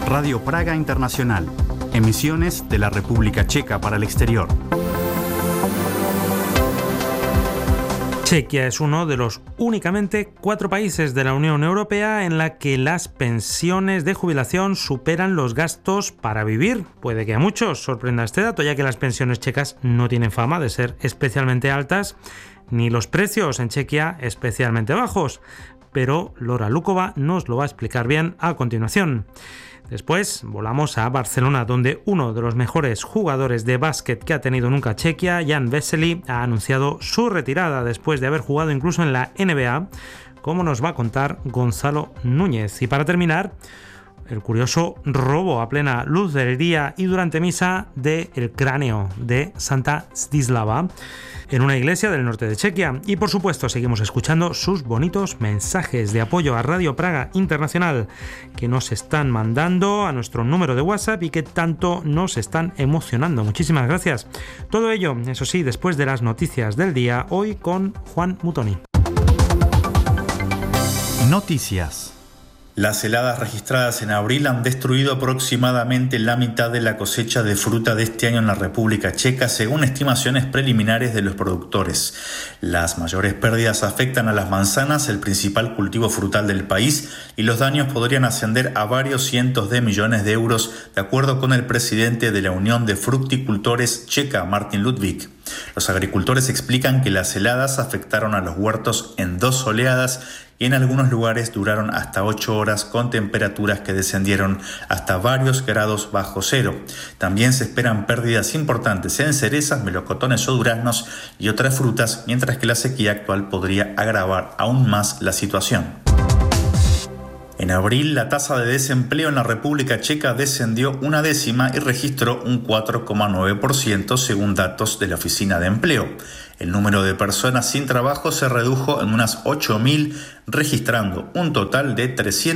Radio Praga Internacional. Emisiones de la República Checa para el exterior. Chequia es uno de los únicamente 4 países de la Unión Europea en la que las pensiones de jubilación superan los gastos para vivir. Puede que a muchos sorprenda este dato, ya que las pensiones checas no tienen fama de ser especialmente altas, ni los precios en Chequia especialmente bajos. Pero Lora Lukova nos lo va a explicar bien a continuación. Después volamos a Barcelona, donde uno de los mejores jugadores de básquet que ha tenido nunca Chequia, Jan Vesely, ha anunciado su retirada después de haber jugado incluso en la NBA, como nos va a contar Gonzalo Núñez. Y para terminar, el curioso robo a plena luz del día y durante misa del cráneo de Santa Zdislava en una iglesia del norte de Chequia. Y por supuesto seguimos escuchando sus bonitos mensajes de apoyo a Radio Praga Internacional que nos están mandando a nuestro número de WhatsApp y que tanto nos están emocionando. Muchísimas gracias. Todo ello, eso sí, después de las noticias del día, hoy con Juan Mutoni. Noticias. Las heladas registradas en abril han destruido aproximadamente la mitad de la cosecha de fruta de este año en la República Checa, según estimaciones preliminares de los productores. Las mayores pérdidas afectan a las manzanas, el principal cultivo frutal del país, y los daños podrían ascender a varios cientos de millones de euros, de acuerdo con el presidente de la Unión de Fructicultores Checa, Martin Ludvík. Los agricultores explican que las heladas afectaron a los huertos en 2 oleadas y en algunos lugares duraron hasta 8 horas con temperaturas que descendieron hasta varios grados bajo cero. También se esperan pérdidas importantes en cerezas, melocotones o duraznos y otras frutas, mientras que la sequía actual podría agravar aún más la situación. En abril, la tasa de desempleo en la República Checa descendió 1/10 y registró un 4,9% según datos de la Oficina de Empleo. El número de personas sin trabajo se redujo en unas 8.000, registrando un total de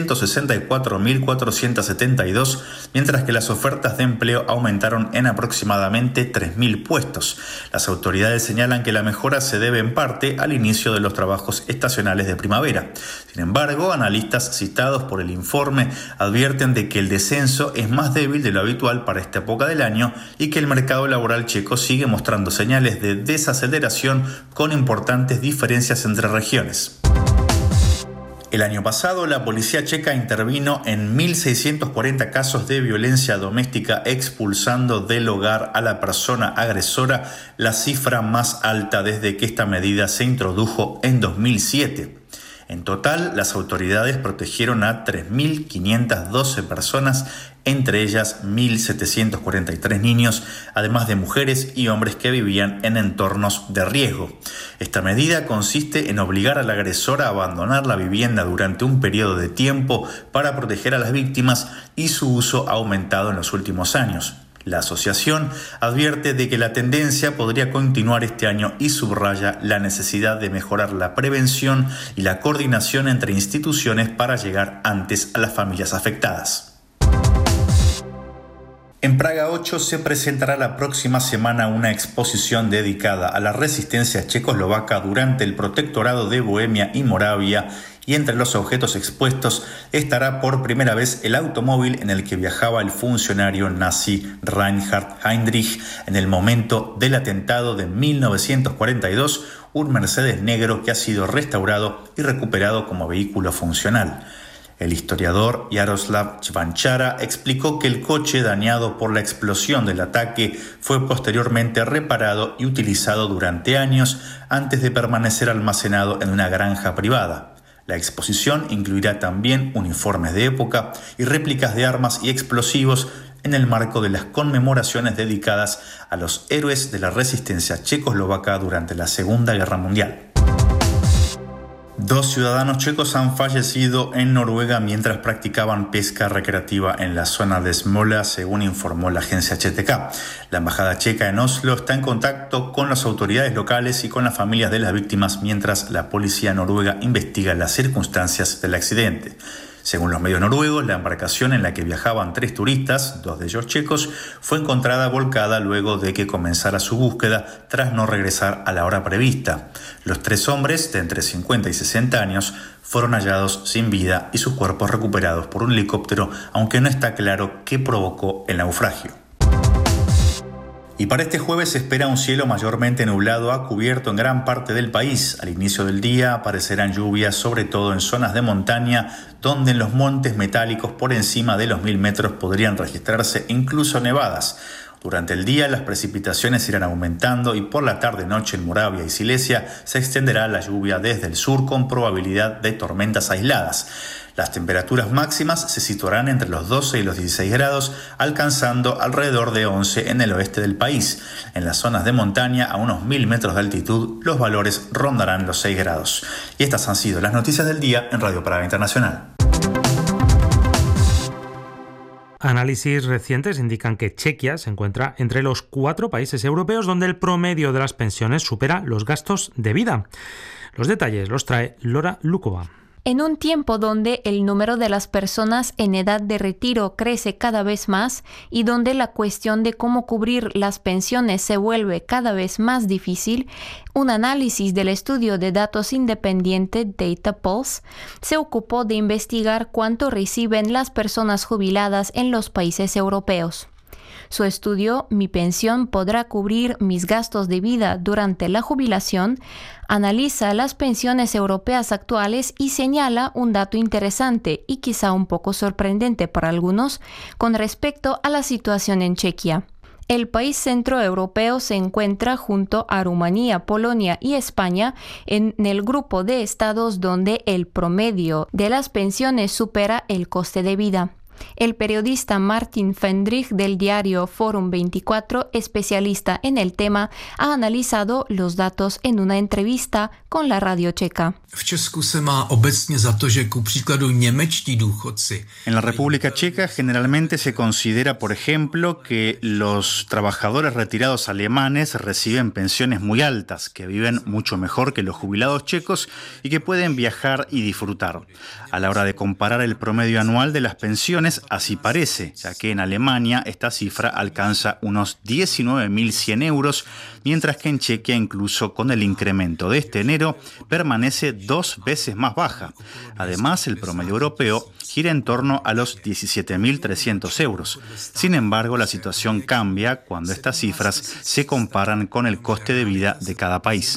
364.472, mientras que las ofertas de empleo aumentaron en aproximadamente 3.000 puestos. Las autoridades señalan que la mejora se debe en parte al inicio de los trabajos estacionales de primavera. Sin embargo, analistas citados por el informe advierten de que el descenso es más débil de lo habitual para esta época del año y que el mercado laboral checo sigue mostrando señales de desaceleración con importantes diferencias entre regiones. El año pasado, la policía checa intervino en 1.640 casos de violencia doméstica, expulsando del hogar a la persona agresora, la cifra más alta desde que esta medida se introdujo en 2007. En total, las autoridades protegieron a 3.512 personas, entre ellas 1.743 niños, además de mujeres y hombres que vivían en entornos de riesgo. Esta medida consiste en obligar al agresor a abandonar la vivienda durante un periodo de tiempo para proteger a las víctimas, y su uso ha aumentado en los últimos años. La asociación advierte de que la tendencia podría continuar este año y subraya la necesidad de mejorar la prevención y la coordinación entre instituciones para llegar antes a las familias afectadas. En Praga 8 se presentará la próxima semana una exposición dedicada a la resistencia checoslovaca durante el protectorado de Bohemia y Moravia, y entre los objetos expuestos estará por primera vez el automóvil en el que viajaba el funcionario nazi Reinhard Heydrich en el momento del atentado de 1942, un Mercedes negro que ha sido restaurado y recuperado como vehículo funcional. El historiador Jaroslav Chvanchara explicó que el coche dañado por la explosión del ataque fue posteriormente reparado y utilizado durante años antes de permanecer almacenado en una granja privada. La exposición incluirá también uniformes de época y réplicas de armas y explosivos en el marco de las conmemoraciones dedicadas a los héroes de la resistencia checoslovaca durante la Segunda Guerra Mundial. 2 ciudadanos checos han fallecido en Noruega mientras practicaban pesca recreativa en la zona de Smola, según informó la agencia HTK. La embajada checa en Oslo está en contacto con las autoridades locales y con las familias de las víctimas, mientras la policía noruega investiga las circunstancias del accidente. Según los medios noruegos, la embarcación en la que viajaban 3 turistas, 2 de ellos checos, fue encontrada volcada luego de que comenzara su búsqueda tras no regresar a la hora prevista. Los 3 hombres, de entre 50 y 60 años, fueron hallados sin vida y sus cuerpos recuperados por un helicóptero, aunque no está claro qué provocó el naufragio. Y para este jueves se espera un cielo mayormente nublado a cubierto en gran parte del país. Al inicio del día aparecerán lluvias, sobre todo en zonas de montaña, donde en los montes metálicos por encima de los 1000 metros podrían registrarse incluso nevadas. Durante el día las precipitaciones irán aumentando y por la tarde-noche en Moravia y Silesia se extenderá la lluvia desde el sur con probabilidad de tormentas aisladas. Las temperaturas máximas se situarán entre los 12 y los 16 grados, alcanzando alrededor de 11 en el oeste del país. En las zonas de montaña, a unos 1000 metros de altitud, los valores rondarán los 6 grados. Y estas han sido las noticias del día en Radio Praga Internacional. Análisis recientes indican que Chequia se encuentra entre los 4 países europeos donde el promedio de las pensiones supera los gastos de vida. Los detalles los trae Lora Lukova. En un tiempo donde el número de las personas en edad de retiro crece cada vez más y donde la cuestión de cómo cubrir las pensiones se vuelve cada vez más difícil, un análisis del estudio de datos independiente DataPulse se ocupó de investigar cuánto reciben las personas jubiladas en los países europeos. Su estudio, Mi pensión podrá cubrir mis gastos de vida durante la jubilación, analiza las pensiones europeas actuales y señala un dato interesante y quizá un poco sorprendente para algunos con respecto a la situación en Chequia. El país centroeuropeo se encuentra junto a Rumanía, Polonia y España en el grupo de estados donde el promedio de las pensiones supera el coste de vida. El periodista Martin Fendrich del diario Forum 24, especialista en el tema, ha analizado los datos en una entrevista con la radio checa. En la República Checa generalmente se considera, por ejemplo, que los trabajadores retirados alemanes reciben pensiones muy altas, que viven mucho mejor que los jubilados checos y que pueden viajar y disfrutar. A la hora de comparar el promedio anual de las pensiones, así parece, ya que en Alemania esta cifra alcanza unos 19.100 euros, mientras que en Chequia, incluso con el incremento de este enero, permanece 2 veces más baja. Además, el promedio europeo gira en torno a los 17.300 euros. Sin embargo, la situación cambia cuando estas cifras se comparan con el coste de vida de cada país.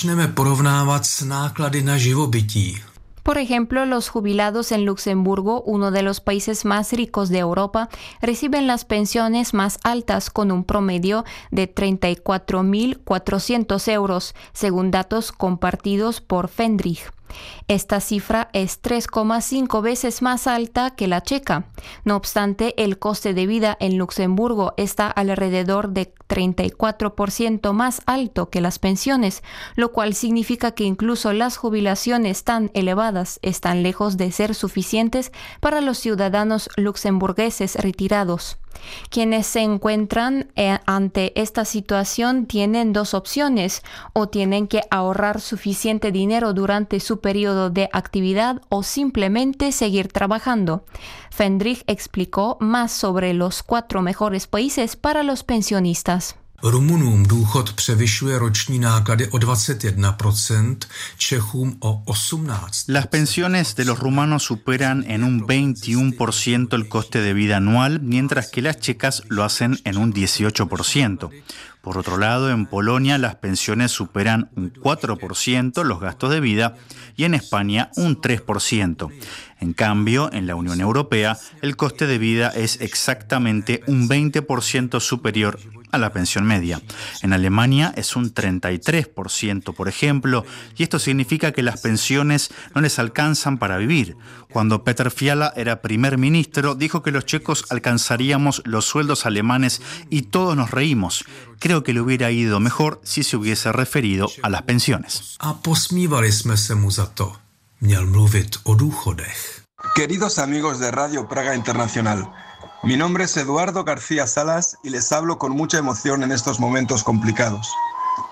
Por ejemplo, los jubilados en Luxemburgo, uno de los países más ricos de Europa, reciben las pensiones más altas con un promedio de 34.400 euros, según datos compartidos por Fendrich. Esta cifra es 3,5 veces más alta que la checa. No obstante, el coste de vida en Luxemburgo está alrededor de 34% más alto que las pensiones, lo cual significa que incluso las jubilaciones tan elevadas están lejos de ser suficientes para los ciudadanos luxemburgueses retirados. Quienes se encuentran ante esta situación tienen 2 opciones: o tienen que ahorrar suficiente dinero durante su periodo de actividad o simplemente seguir trabajando. Fendrich explicó más sobre los 4 mejores países para los pensionistas. Rumunům důchod převyšuje roční náklady o 21%, Čechům o 18%. Las pensiones de los rumanos superan en un 21% el coste de vida anual, mientras que las checas lo hacen en un 18%. Por otro lado, en Polonia las pensiones superan un 4% los gastos de vida y en España un 3%. En cambio, en la Unión Europea, el coste de vida es exactamente un 20% superior a la pensión media. En Alemania es un 33%, por ejemplo, y esto significa que las pensiones no les alcanzan para vivir. Cuando Peter Fiala era primer ministro, dijo que los checos alcanzaríamos los sueldos alemanes y todos nos reímos. Creo que le hubiera ido mejor si se hubiese referido a las pensiones. A posmívali jsme se mu za to. Měl mluvit o důchodech. Queridos amigos de Radio Praga Internacional, mi nombre es Eduardo García Salas y les hablo con mucha emoción en estos momentos complicados.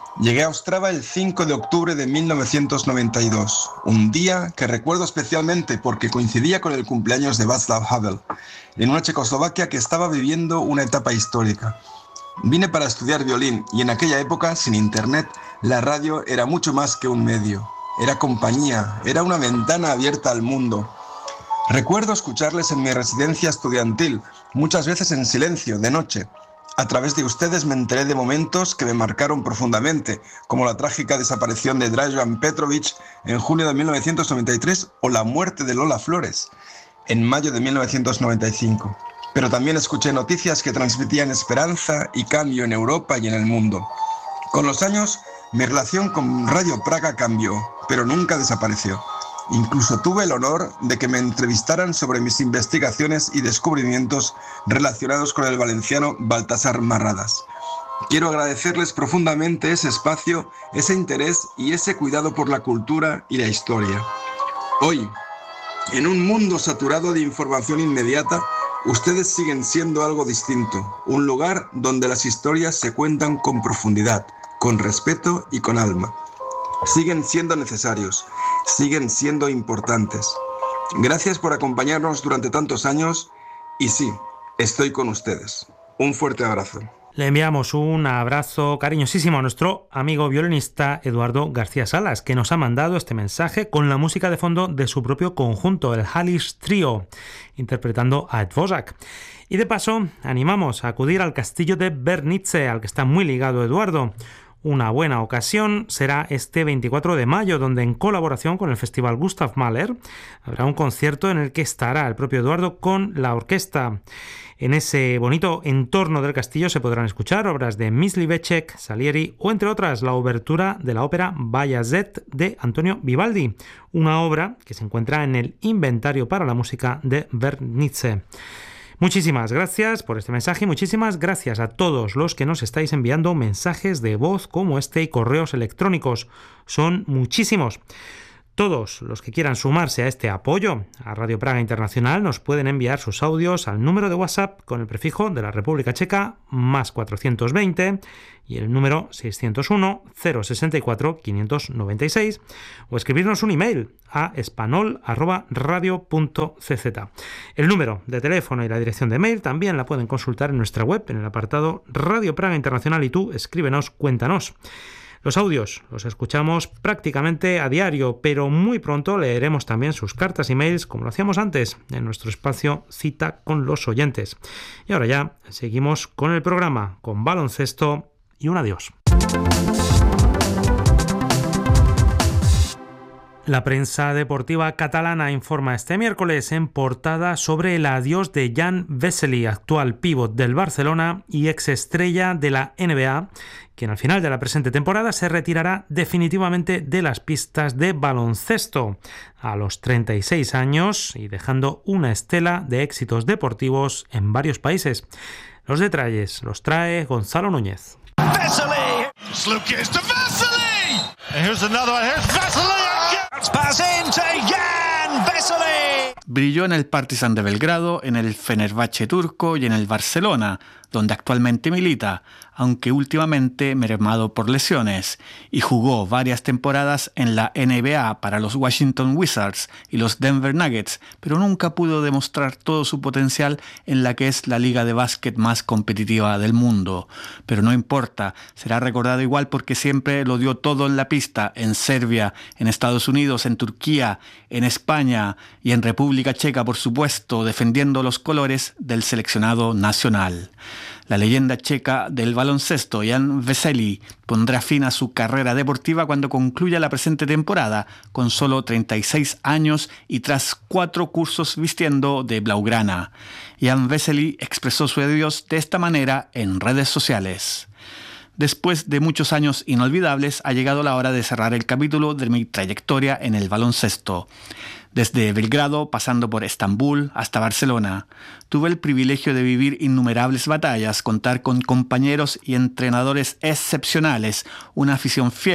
Llegué a Ostrava el 5 de octubre de 1992, un día que recuerdo especialmente porque coincidía con el cumpleaños de Václav Havel, en una Checoslovaquia que estaba viviendo una etapa histórica. Vine para estudiar violín y en aquella época, sin internet, la radio era mucho más que un medio. Era compañía, era una ventana abierta al mundo. Recuerdo escucharles en mi residencia estudiantil, muchas veces en silencio, de noche. A través de ustedes me enteré de momentos que me marcaron profundamente, como la trágica desaparición de Dragan Petrovic en junio de 1993 o la muerte de Lola Flores en mayo de 1995. Pero también escuché noticias que transmitían esperanza y cambio en Europa y en el mundo. Con los años, mi relación con Radio Praga cambió, pero nunca desapareció. Incluso tuve el honor de que me entrevistaran sobre mis investigaciones y descubrimientos relacionados con el valenciano Baltasar Marradas. Quiero agradecerles profundamente ese espacio, ese interés y ese cuidado por la cultura y la historia. Hoy, en un mundo saturado de información inmediata, ustedes siguen siendo algo distinto, un lugar donde las historias se cuentan con profundidad, con respeto y con alma. Siguen siendo necesarios, siguen siendo importantes. Gracias por acompañarnos durante tantos años y sí, estoy con ustedes. Un fuerte abrazo. Le enviamos un abrazo cariñosísimo a nuestro amigo violinista Eduardo García Salas, que nos ha mandado este mensaje con la música de fondo de su propio conjunto, el Hallisch Trio, interpretando a Dvořák. Y de paso, animamos a acudir al castillo de Bernice, al que está muy ligado Eduardo. Una buena ocasión será este 24 de mayo, donde en colaboración con el Festival Gustav Mahler habrá un concierto en el que estará el propio Eduardo con la orquesta. En ese bonito entorno del castillo se podrán escuchar obras de Mysliveček, Salieri o, entre otras, la obertura de la ópera Bayazet de Antonio Vivaldi, una obra que se encuentra en el inventario para la música de Bernice. Muchísimas gracias por este mensaje y muchísimas gracias a todos los que nos estáis enviando mensajes de voz como este y correos electrónicos. Son muchísimos. Todos los que quieran sumarse a este apoyo a Radio Praga Internacional nos pueden enviar sus audios al número de WhatsApp con el prefijo de la República Checa más 420 y el número 601 064 596 o escribirnos un email a espanol@radio.cz. El número de teléfono y la dirección de mail también la pueden consultar en nuestra web en el apartado Radio Praga Internacional y tú escríbenos, cuéntanos. Los audios los escuchamos prácticamente a diario, pero muy pronto leeremos también sus cartas y mails, como lo hacíamos antes, en nuestro espacio Cita con los oyentes. Y ahora ya seguimos con el programa, con baloncesto y un adiós. La prensa deportiva catalana informa este miércoles en portada sobre el adiós de Jan Vesely, actual pívot del Barcelona y exestrella de la NBA, quien al final de la presente temporada se retirará definitivamente de las pistas de baloncesto a los 36 años y dejando una estela de éxitos deportivos en varios países. Los detalles los trae Gonzalo Núñez. Vesely! Sloop gets to Vesely! And here's another one. Here's Vesely! Pass into Jan Vesely! Brilló en el Partizan de Belgrado, en el Fenerbahce turco y en el Barcelona, donde actualmente milita, aunque últimamente mermado por lesiones, y jugó varias temporadas en la NBA para los Washington Wizards y los Denver Nuggets, pero nunca pudo demostrar todo su potencial en la que es la liga de básquet más competitiva del mundo. Pero no importa, será recordado igual porque siempre lo dio todo en la pista, en Serbia, en Estados Unidos, en Turquía, en España y en República Checa, por supuesto, defendiendo los colores del seleccionado nacional. La leyenda checa del baloncesto, Jan Vesely, pondrá fin a su carrera deportiva cuando concluya la presente temporada, con solo 36 años y tras 4 cursos vistiendo de blaugrana. Jan Vesely expresó su adiós de esta manera en redes sociales. Después de muchos años inolvidables, ha llegado la hora de cerrar el capítulo de mi trayectoria en el baloncesto. Desde Belgrado, pasando por Estambul hasta Barcelona, tuve el privilegio de vivir innumerables batallas, contar con compañeros y entrenadores excepcionales, una afición fiel,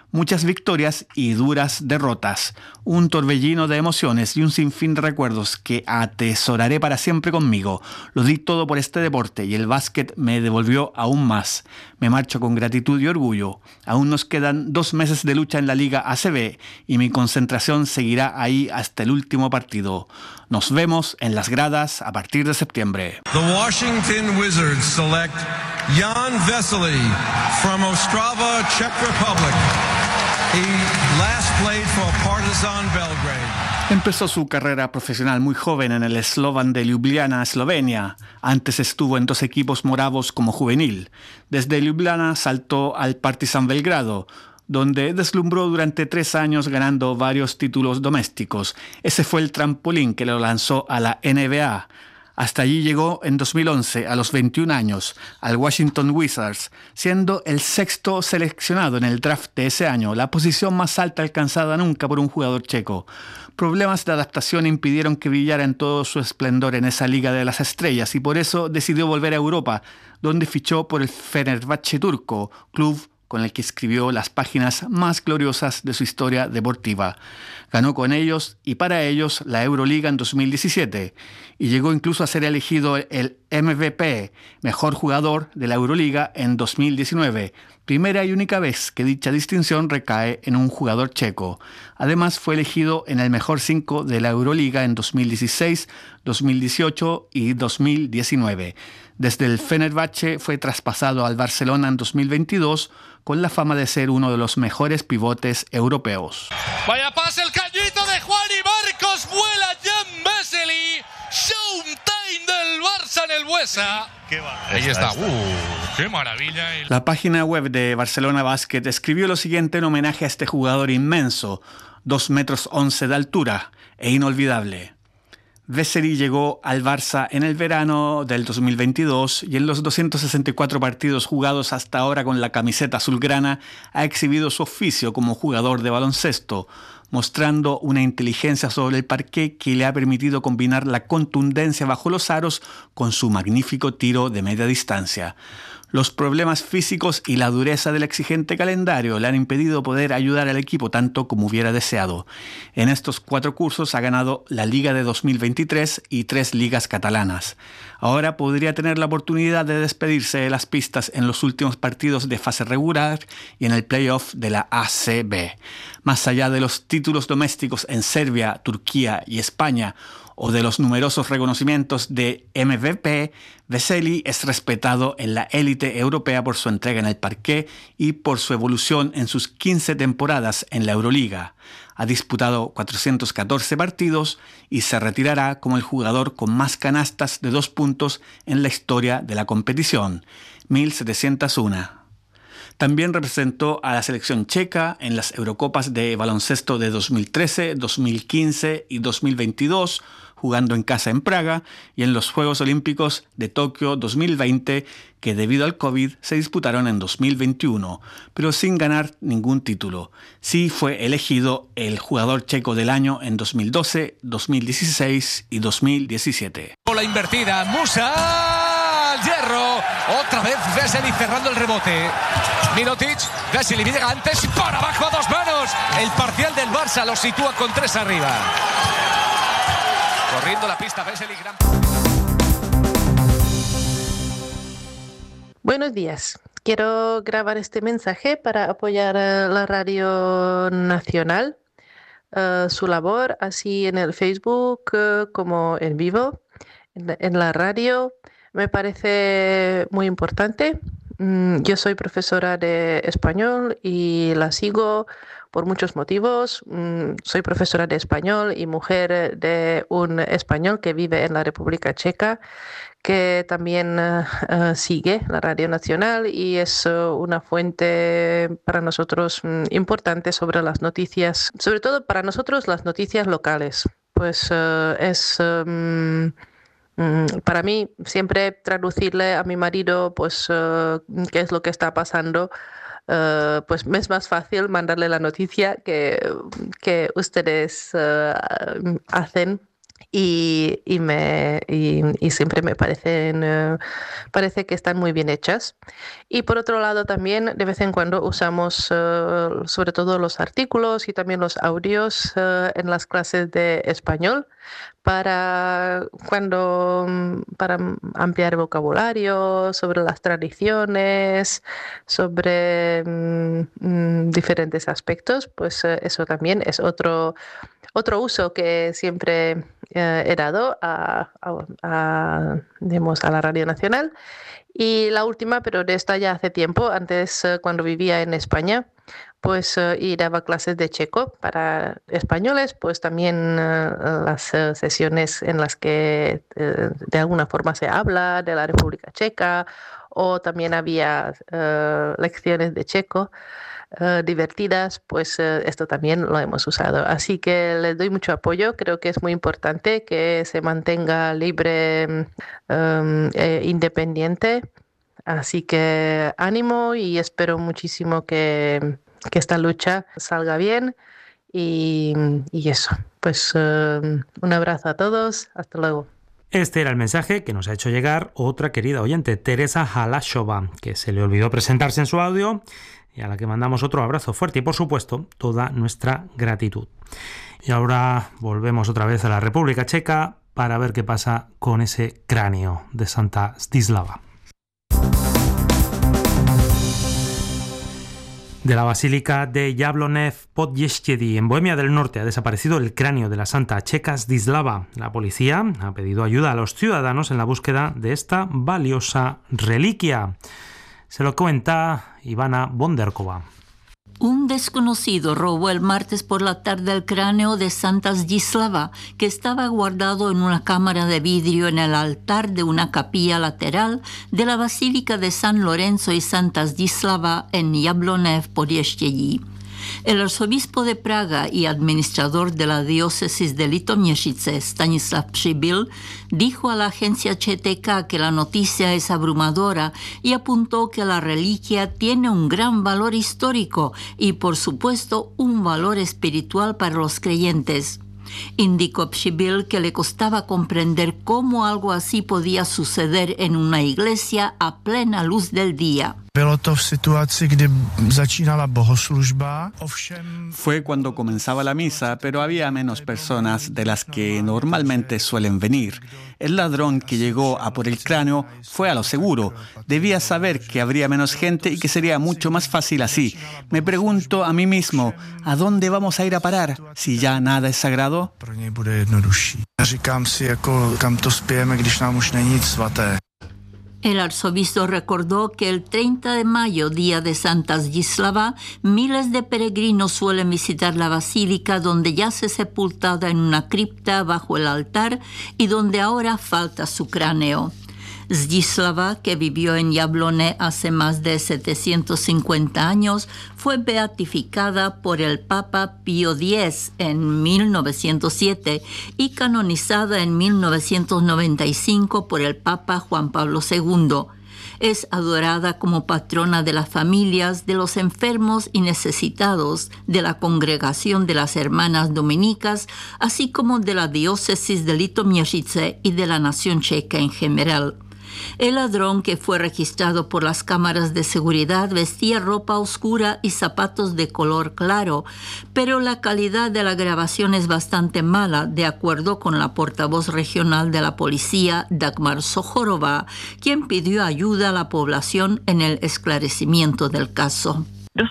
Muchas victorias y duras derrotas, un torbellino de emociones y un sinfín de recuerdos que atesoraré para siempre conmigo. Lo di todo por este deporte y el básquet me devolvió aún más. Me marcho con gratitud y orgullo. Aún nos quedan 2 meses de lucha en la Liga ACB y mi concentración seguirá ahí hasta el último partido. Nos vemos en las gradas a partir de septiembre. The Washington Wizards select Jan Vesely from Ostrava, Czech Republic. He last played for Partizan Belgrade. Empezó su carrera profesional muy joven en el Slovan de Ljubljana, Eslovenia. Antes estuvo en 2 equipos moravos como juvenil. Desde Ljubljana saltó al Partizan Belgrado, donde deslumbró durante 3 años ganando varios títulos domésticos. Ese fue el trampolín que lo lanzó a la NBA. Hasta allí llegó en 2011, a los 21 años, al Washington Wizards, siendo el 6º seleccionado en el draft de ese año, la posición más alta alcanzada nunca por un jugador checo. Problemas de adaptación impidieron que brillara en todo su esplendor en esa Liga de las Estrellas y por eso decidió volver a Europa, donde fichó por el Fenerbahce turco, club con el que escribió las páginas más gloriosas de su historia deportiva. Ganó con ellos y para ellos la Euroliga en 2017 y llegó incluso a ser elegido el MVP, mejor jugador de la Euroliga en 2019, primera y única vez que dicha distinción recae en un jugador checo. Además fue elegido en el mejor 5 de la Euroliga en 2016, 2018 y 2019. Desde el Fenerbahce fue traspasado al Barcelona en 2022 con la fama de ser uno de los mejores pivotes europeos. Vaya pase, el cañito de Juan y Marcos, vuela Jan Vesely, showtime del Barça en el Buesa. Ahí está, qué maravilla. La página web de Barcelona Basket escribió lo siguiente en homenaje a este jugador inmenso, 2,11 metros de altura e inolvidable. Vesely llegó al Barça en el verano del 2022 y en los 264 partidos jugados hasta ahora con la camiseta azulgrana ha exhibido su oficio como jugador de baloncesto, mostrando una inteligencia sobre el parqué que le ha permitido combinar la contundencia bajo los aros con su magnífico tiro de media distancia. Los problemas físicos y la dureza del exigente calendario le han impedido poder ayudar al equipo tanto como hubiera deseado. En estos 4 cursos ha ganado la Liga de 2023 y 3 ligas catalanas. Ahora podría tener la oportunidad de despedirse de las pistas en los últimos partidos de fase regular y en el playoff de la ACB. Más allá de los títulos domésticos en Serbia, Turquía y España, o de los numerosos reconocimientos de MVP, Vesely es respetado en la élite europea por su entrega en el parqué y por su evolución en sus 15 temporadas en la Euroliga. Ha disputado 414 partidos y se retirará como el jugador con más canastas de 2 puntos en la historia de la competición, 1.701. También representó a la selección checa en las Eurocopas de baloncesto de 2013, 2015 y 2022, jugando en casa en Praga, y en los Juegos Olímpicos de Tokio 2020, que debido al COVID se disputaron en 2021, pero sin ganar ningún título. Sí fue elegido el jugador checo del año en 2012, 2016 y 2017. La invertida, Musa, al hierro, otra vez Vesely cerrando el rebote. Mirotic, Vesely llega antes y por abajo a 2 manos. El parcial del Barça lo sitúa con 3 arriba. Corriendo la pista, Vesely. Buenos días. Quiero grabar este mensaje para apoyar a la Radio Nacional, su labor, así en el Facebook como en vivo, en la radio. Me parece muy importante. Yo soy profesora de español y la sigo por muchos motivos. Soy profesora de español y mujer de un español que vive en la República Checa, que también sigue la Radio Nacional y es una fuente para nosotros importante sobre las noticias, sobre todo para nosotros las noticias locales. Pues es... para mí, siempre traducirle a mi marido pues qué es lo que está pasando, pues me es más fácil mandarle la noticia que ustedes hacen. y siempre me parece que están muy bien hechas. Y por otro lado también de vez en cuando usamos sobre todo los artículos y también los audios en las clases de español para ampliar el vocabulario, sobre las tradiciones, sobre diferentes aspectos. Pues eso también es otro uso que siempre he dado a la Radio Nacional. Y la última, pero de esta ya hace tiempo, antes cuando vivía en España, pues y daba clases de checo para españoles, pues también las sesiones en las que de alguna forma se habla de la República Checa, o también había lecciones de checo divertidas, pues esto también lo hemos usado. Así que les doy mucho apoyo. Creo que es muy importante que se mantenga libre e independiente. Así que ánimo y espero muchísimo que esta lucha salga bien. Y eso, pues un abrazo a todos. Hasta luego. Este era el mensaje que nos ha hecho llegar otra querida oyente, Teresa Halashova, que se le olvidó presentarse en su audio y a la que mandamos otro abrazo fuerte y, por supuesto, toda nuestra gratitud. Y ahora volvemos otra vez a la República Checa para ver qué pasa con ese cráneo de Santa Zdislava. De la Basílica de Jablonev pod Ještědí, en Bohemia del Norte, ha desaparecido el cráneo de la santa checa Zdislava. La policía ha pedido ayuda a los ciudadanos en la búsqueda de esta valiosa reliquia. Se lo cuenta Ivana Bonderkova. Un desconocido robó el martes por la tarde el cráneo de Santa Zdislava, que estaba guardado en una cámara de vidrio en el altar de una capilla lateral de la Basílica de San Lorenzo y Santa Zdislava en Jablonev pod Ještědí. El arzobispo de Praga y administrador de la diócesis de Litoměřice, Stanislav Přibyl, dijo a la agencia ČTK que la noticia es abrumadora y apuntó que la reliquia tiene un gran valor histórico y, por supuesto, un valor espiritual para los creyentes. Indicó Přibyl que le costaba comprender cómo algo así podía suceder en una iglesia a plena luz del día. Fue cuando comenzaba la misa, pero había menos personas de las que normalmente suelen venir. El ladrón que llegó a por el cráneo fue a lo seguro. Debía saber que habría menos gente y que sería mucho más fácil así. Me pregunto a mí mismo, ¿a dónde vamos a ir a parar si ya nada es sagrado? El arzobispo recordó que el 30 de mayo, día de Santa Zdislava, miles de peregrinos suelen visitar la basílica donde yace sepultada en una cripta bajo el altar y donde ahora falta su cráneo. Zdislava, que vivió en Jablone hace más de 750 años, fue beatificada por el Papa Pío X en 1907 y canonizada en 1995 por el Papa Juan Pablo II. Es adorada como patrona de las familias, de los enfermos y necesitados, de la congregación de las hermanas dominicas, así como de la diócesis de Litoměřice y de la nación checa en general. El ladrón, que fue registrado por las cámaras de seguridad, vestía ropa oscura y zapatos de color claro, pero la calidad de la grabación es bastante mala, de acuerdo con la portavoz regional de la policía, Dagmar Sochorova, quien pidió ayuda a la población en el esclarecimiento del caso.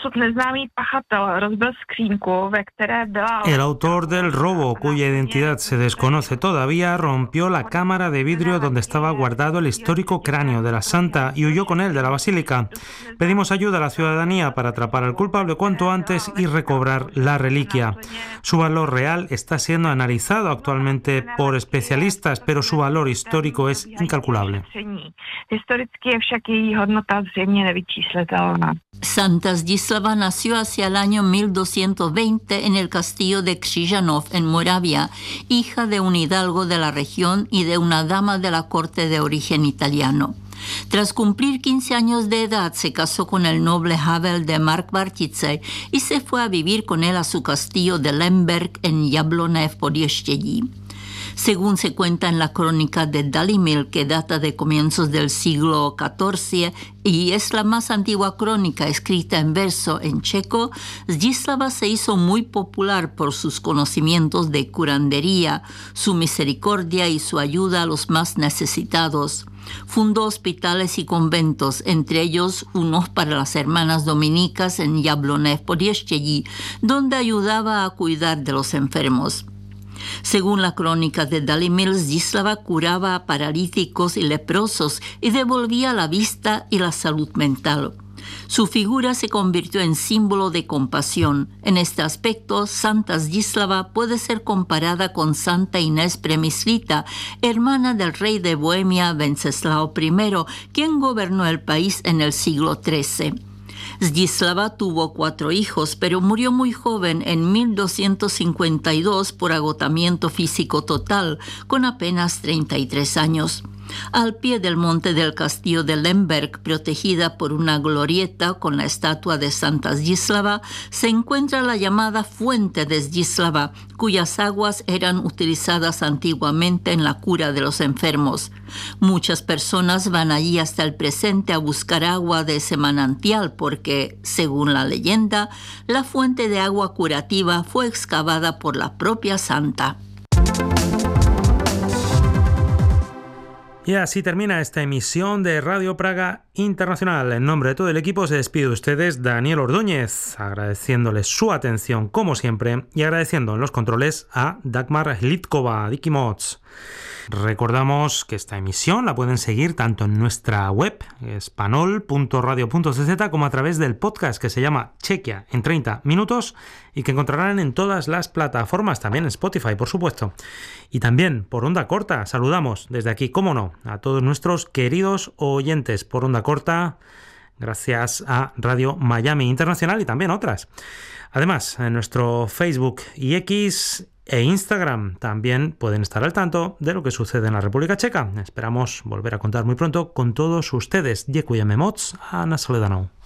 El autor del robo, cuya identidad se desconoce todavía, rompió la cámara de vidrio donde estaba guardado el histórico cráneo de la santa y huyó con él de la basílica. Pedimos ayuda a la ciudadanía para atrapar al culpable cuanto antes y recobrar la reliquia. Su valor real está siendo analizado actualmente por especialistas, pero su valor histórico es incalculable. Santa Zdislava nació hacia el año 1220 en el castillo de Křižanov, en Moravia, hija de un hidalgo de la región y de una dama de la corte de origen italiano. Tras cumplir 15 años de edad, se casó con el noble Havel de Mark-Bartice y se fue a vivir con él a su castillo de Lemberg en Jablonev pod Ještědí. Según se cuenta en la crónica de Dalímil, que data de comienzos del siglo XIV y es la más antigua crónica escrita en verso en checo, Zdislava se hizo muy popular por sus conocimientos de curandería, su misericordia y su ayuda a los más necesitados. Fundó hospitales y conventos, entre ellos unos para las hermanas dominicas en Jablonev Podještědí, donde ayudaba a cuidar de los enfermos. Según la crónica de Dalímil, Zdislava curaba a paralíticos y leprosos y devolvía la vista y la salud mental. Su figura se convirtió en símbolo de compasión. En este aspecto, Santa Zdislava puede ser comparada con Santa Inés Přemyslíta, hermana del rey de Bohemia Venceslao I, quien gobernó el país en el siglo XIII. Zdislava tuvo 4 hijos, pero murió muy joven en 1252 por agotamiento físico total, con apenas 33 años. Al pie del monte del castillo de Lemberg, protegida por una glorieta con la estatua de Santa Zdislava, se encuentra la llamada Fuente de Zdislava, cuyas aguas eran utilizadas antiguamente en la cura de los enfermos. Muchas personas van allí hasta el presente a buscar agua de ese manantial porque, según la leyenda, la fuente de agua curativa fue excavada por la propia santa. Y así termina esta emisión de Radio Praga Internacional. En nombre de todo el equipo se despide de ustedes Daniel Ordóñez, agradeciéndoles su atención como siempre y agradeciendo en los controles a Dagmar Litkova, Diki Mods. Recordamos que esta emisión la pueden seguir tanto en nuestra web espanol.radio.cz como a través del podcast que se llama Chequia en 30 minutos y que encontrarán en todas las plataformas, también en Spotify, por supuesto. Y también por onda corta. Saludamos desde aquí, cómo no, a todos nuestros queridos oyentes por onda corta, gracias a Radio Miami Internacional y también otras. Además, en nuestro Facebook y X e Instagram también pueden estar al tanto de lo que sucede en la República Checa. Esperamos volver a contar muy pronto con todos ustedes. Děkujeme moc a nashledanou.